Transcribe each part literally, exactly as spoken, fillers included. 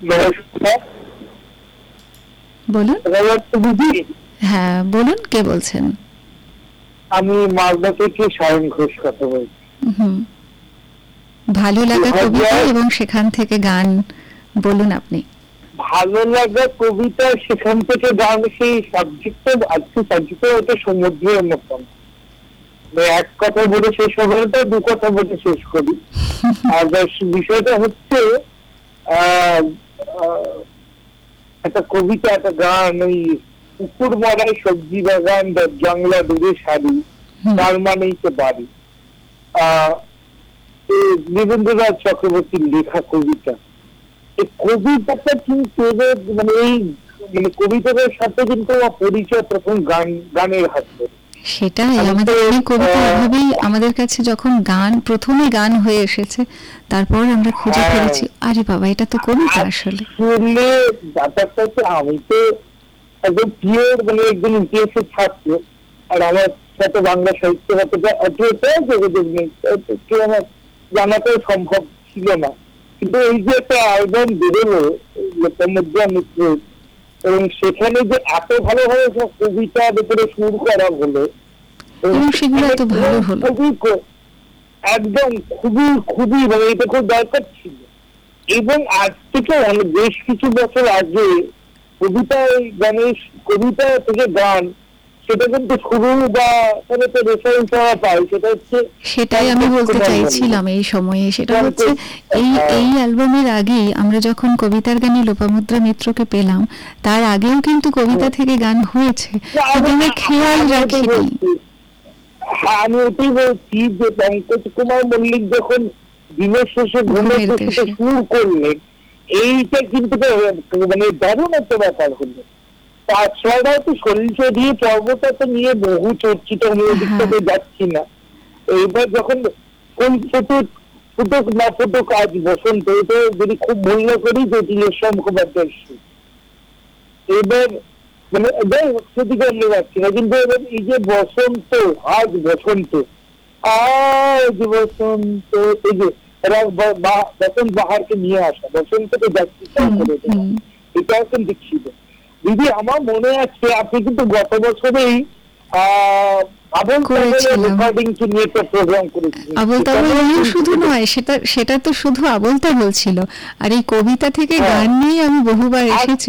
নমস্কার। বলুন। দিদি, হ্যাঁ বলুন, কে বলছেন? আমি মালদা থেকে সায়ন ঘোষ কথা বলছি। হুম, ভালো লাগা কবিতা এবং সেখান থেকে গান বলুন আপনি। ভালো লাগা কবিতা সেখান থেকে গান, সেই সাবজেক্ট আজকে সাবজেক্ট হচ্ছে সমুদ্রের মতন। এক কথা বলে শেষ হবে না, দু কথা বলে শেষ করি। আর বিষয়টা হচ্ছে একটা কবিতা, একটা গান, ওই পুকুর মারায় সবজি বাগান, জাংলা দূরে শাড়ি, তার মানেই তো বাড়ি। আহ দেবেন্দ্রনাথ চক্রবর্তীর লেখা কবিতা। এই কবিতাটা কিন্তু মানে এই মানে কবিতাটার সাথে কিন্তু আমার পরিচয় প্রথম গান গানের হাত ধরে। সেটাই আমাদের এই কবিতা এভাবেই আমাদের কাছে যখন গান প্রথমে গান হয়ে এসেছে, তারপর আমরা খুঁজে ফেলেছি আরে বাবা এটা তো কবিতা। আসলে আসলে ব্যাপারটা হচ্ছে আমি তো একদম পিওর মানে একজন ইতিহাসের ছাত্র, আর আমার সাথে বাংলা সাহিত্য অতটা অতটা যোগাযোগ নেই, আমার জানাটাও সম্ভব ছিল না। কিন্তু এই যে একটা অ্যালবাম বেরোলো লোপামুদ্রা মিত্র, এবং সেখানে যে এত ভালোভাবে সব কবিতার উপরে সুর করা হলো, সেগুলো এত ভালো হলো, একদম খুবই খুবই মানে এটা খুব দরকার ছিল। এবং আজ থেকে অনেক বেশ কিছু বছর আগে কবিতা গানের কবিতা থেকে গান, সেটা কিন্তু শুরু বা রেফারেন্স হওয়া পায়, সেটা হচ্ছে সেটাই আমি বলতে চাইছিলাম এই সময়ে। সেটা হচ্ছে এই এই অ্যালবামের আগেই আমরা যখন কবিতার গানে লোপামুদ্রা মিত্রকে পেলাম, তার আগেও কিন্তু কবিতা থেকে গান হয়েছে, আমরা খেয়াল রাখিনি। হ্যাঁ, আমি ওটাই বলছি যে পঙ্কজ কুমার মল্লিক যখন দিনের শেষে ঘুমের শেষে শুরু করলেন, এইটা কিন্তু মানে দারুণ একটা ব্যাপার হলো। তাছাড়া তো শরীর দিয়ে পর্বটা তো নিয়ে বহু চর্চিত, আমি ওই দিকটাতে যাচ্ছি না। এইবার যখন কোন ফুটুক ফুটুক না ফুটুক আজ বসন্ত, এটা যদি খুব মূল্য করি জ্যোতিলেশ্বর মুখোপাধ্যায়ের সুর। এবার মানে যাই হোক সেদিকে আমরা যাচ্ছি না, কিন্তু এবার এই যে বসন্ত, আজ বসন্ত, আজ বসন্ত, এই যে বসন্ত বাহারকে নিয়ে আসা, বসন্তকে যাচ্ছি করে দেওয়া, এটাও কিন্তু ছিল। দিদি আমার মনে আছে আপনি কিন্তু গত বছরেই শুধু নয়, সেটা সেটা তো শুধু আবল তাবল ছিল, আর এই কবিতা থেকে গান নিয়ে আমি বহুবার এসেছি।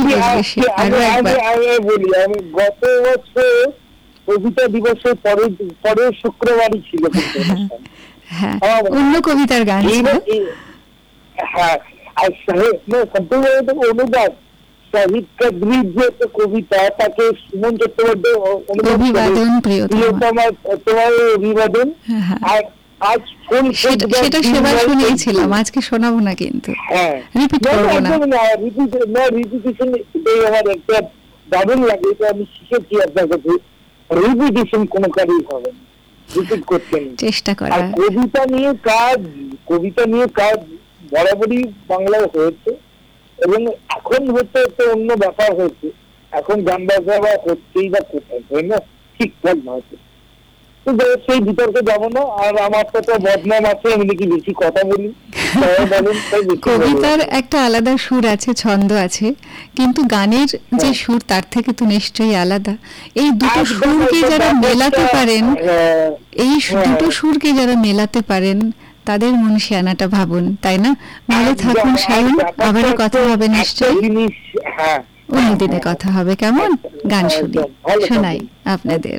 বলি আমি গত বছর কবিতা দিবসের পরের পরের শুক্রবারই ছিল, হ্যাঁ অন্য কবিতার গান ছিল। হ্যাঁ, আর অনুবাদ শহীদ কাদরির যে কবিতা, তাকে সুমন চট্টোপাধ্যায় অভিবাদন, প্রিয়তমা তোমার অভিবাদন। আর আজ সেটা সেবার শুনেছিলাম, আজকে শোনাবো না, কিন্তু হ্যাঁ রিপিট করবো না। রিপিটেশন আমার একটা দারুণ লাগে, এটা আমি শিখেছি আপনার কাছে। রিপিটেশন কোনো কাজই হবে না, রিপিট করতে নেই, চেষ্টা করা। কবিতা নিয়ে কাজ, কবিতা নিয়ে কাজ বরাবরই বাংলায় হয়েছে, এবং এখন হচ্ছে একটা অন্য ব্যাপার হয়েছে। এখন গান বাজনা হচ্ছেই বা কোথায়, তাই না? ঠিকঠাক নয়, সেই বিতর্কে যাবো না। আর আমার তো বদনাম আছে, আমি নাকি বেশি কথা বলি। কবিতার একটা আলাদা সুর আছে, ছন্দ আছে, কিন্তু গানের যে সুর তার থেকে তো নিশ্চয়ই আলাদা। এই দুটো সুরকে যারা মেলাতে পারেন, এই দুটো সুরকে যারা মেলাতে পারেন তাদের মনসিয়ানাটা ভাবুন, তাই না? ভালো থাকুন সায়ন, আবারও কথা হবে নিশ্চয়ই, অন্যদিনে কথা হবে। কেমন গান শুনি, শোনাই আপনাদের।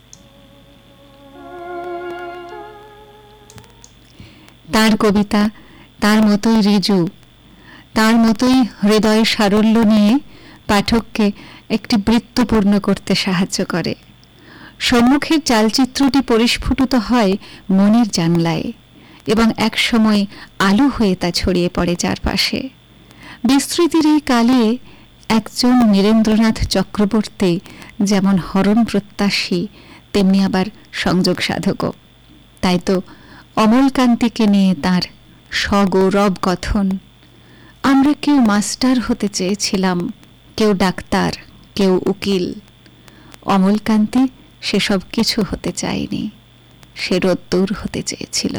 তার কবিতা তার মতোই ঋজু, তার মতোই হৃদয় সারল্য নিয়ে পাঠককে একটি বৃত্ত পূর্ণ করতে সাহায্য করে। সম্মুখের চালচিত্রটি পরিস্ফুটিত হয় মনের জানলায়, এবং এক সময় আলো হয়ে তা ছড়িয়ে পড়ে চারপাশে। বিস্তৃতির এই কালে একজন নীরেন্দ্রনাথ চক্রবর্তী যেমন হরণ প্রত্যাশী, তেমনি আবার সংযোগ সাধকও। তাই তো অমলকান্তিকে নিয়ে তার সগৌরব কথন। আমরা কেউ মাস্টার হতে চেয়েছিলাম, কেউ ডাক্তার, কেউ উকিল। অমলকান্তি সেসব কিছু হতে চায়নি, সে রোদ্দুর হতে চেয়েছিল।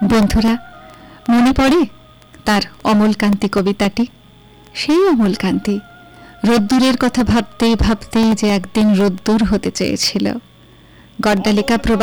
বন্ধুরা, মনে পড়ে তার অমলকান্তি কবিতাটি? সেই অমলকান্তি রোদ্দুরের কথা ভাবতে ভাবতে যে একদিন রোদ্দুর হতে চেয়েছিল। গড্ডালিকা প্রবাহ